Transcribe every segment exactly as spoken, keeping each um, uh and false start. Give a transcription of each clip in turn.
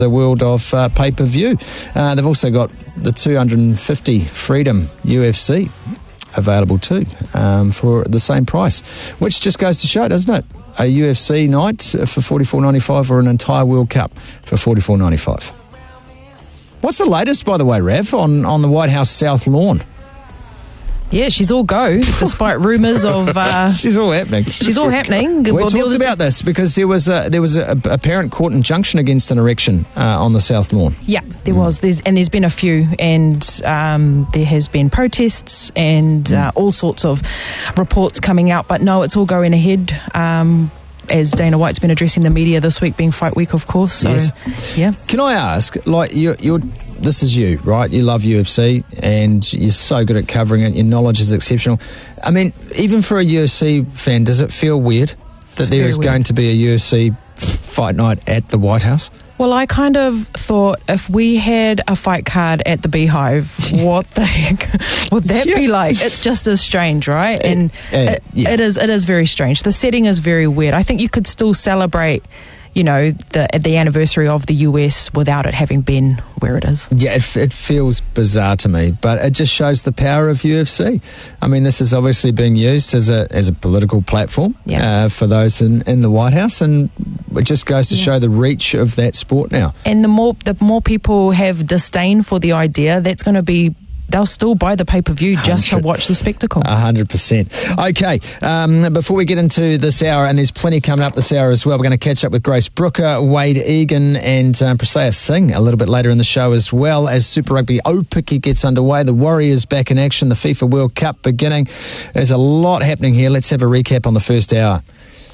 the world of uh, pay-per-view. Uh, they've also got the two hundred fifty Freedom U F C available too, um, for the same price, which just goes to show, doesn't it? A U F C night for forty-four ninety-five or an entire World Cup for forty-four ninety-five. What's the latest, by the way, Rav, on, on the White House South Lawn? Yeah, she's all go, despite rumours of... Uh, she's all happening. She's all happening. We well, talked about this because there was a, there was a, a parent court injunction against an erection uh, on the South Lawn. Yeah, there mm. was. There's, and there's been a few. And um, there has been protests and mm. uh, all sorts of reports coming out. But no, it's all going ahead. Um, as Dana White's been addressing the media this week, being Fight Week, of course. So, yes. Yeah. Can I ask, like, you're... you're this is you, right? You love U F C and you're so good at covering it. Your knowledge is exceptional. I mean, even for a U F C fan, does it feel weird that it's there is weird. going to be a U F C fight night at the White House? Well, I kind of thought if we had a fight card at the Beehive, what the heck would that yeah. be like? It's just as strange, right? And uh, it, yeah. it is it is very strange. The setting is very weird. I think you could still celebrate, you know, the the anniversary of the U S without it having been where it is. Yeah, it, it feels bizarre to me, but it just shows the power of U F C. I mean, this is obviously being used as a as a political platform yeah. uh, for those in, in the White House, and it just goes to yeah. show the reach of that sport now. And the more the more people have disdain for the idea, that's going to be... they'll still buy the pay-per-view just to watch the spectacle. A hundred percent. Okay, um, before we get into this hour, and there's plenty coming up this hour as well, we're going to catch up with Grace Brooker, Wade Egan and um, Praseya Singh a little bit later in the show as well, as Super Rugby Aupiki gets underway. The Warriors back in action, the FIFA World Cup beginning. There's a lot happening here. Let's have a recap on the first hour.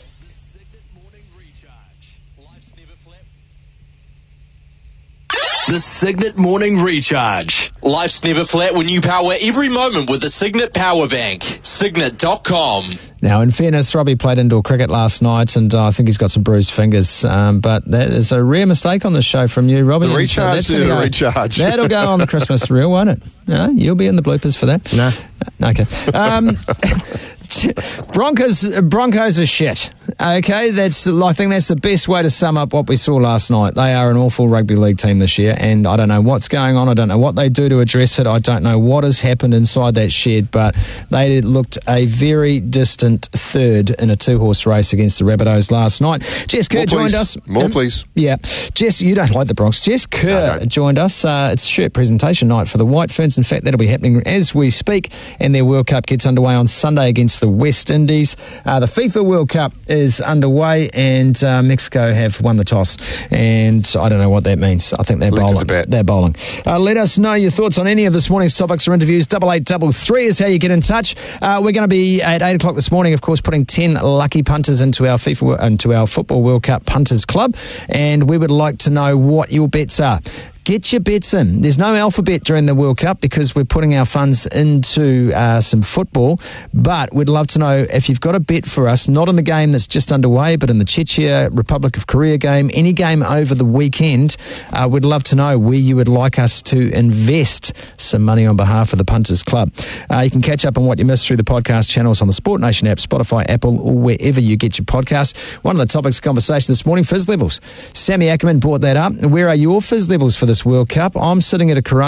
The Signet Morning Recharge. Life's never flat when you power every moment with the Signet Power Bank. Signet dot com. Now, in fairness, Robbie played indoor cricket last night, and uh, I think he's got some bruised fingers. Um, but that is a rare mistake on this show from you, Robbie. The recharge, so the go, recharge. That'll go on the Christmas reel, won't it? No, you'll be in the bloopers for that. No. no okay. Um, Broncos, Broncos are shit. Okay, that's. I think that's the best way to sum up what we saw last night. They are an awful rugby league team this year, and I don't know what's going on. I don't know what they do to address it. I don't know what has happened inside that shed, but they looked a very distant third in a two-horse race against the Rabbitohs last night. Jess Kerr More joined please. us. More, um, please. Yeah, Jess, you don't like the Bronx. Jess Kerr joined us. Uh, it's shirt presentation night for the White Ferns. In fact, that'll be happening as we speak, and their World Cup gets underway on Sunday against the West Indies. Uh, the FIFA World Cup is underway, and uh, Mexico have won the toss, and I don't know what that means. I think they're Lead to bowling. the bat. They're bowling. Uh, let us know your thoughts on any of this morning's topics or interviews. Double eight double three is how you get in touch. Uh, we're going to be at eight o'clock this morning, of course, putting ten lucky punters into our FIFA into our Football World Cup Punters Club, and we would like to know what your bets are. Get your bets in. There's no alphabet during the World Cup because we're putting our funds into uh, some football, but we'd love to know if you've got a bet for us, not in the game that's just underway, but in the Czechia Republic of Korea game, any game over the weekend. Uh, we'd love to know where you would like us to invest some money on behalf of the Punters Club. Uh, you can catch up on what you missed through the podcast channels on the Sport Nation app, Spotify, Apple, or wherever you get your podcasts. One of the topics of conversation this morning, fizz levels. Sammy Ackerman brought that up. Where are your fizz levels for this World Cup? I'm sitting at a Corona